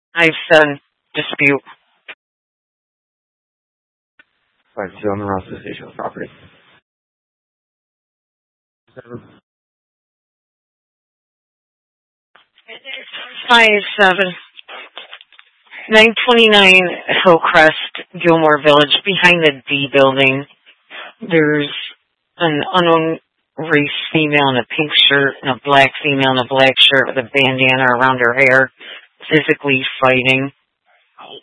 I've said dispute. 5-2 on the Rossville Station property. 5-7. 929 Hillcrest, Gilmore Village, behind the D building. There's an unknown race female in a pink shirt and a black female in a black shirt with a bandana around her hair, physically fighting.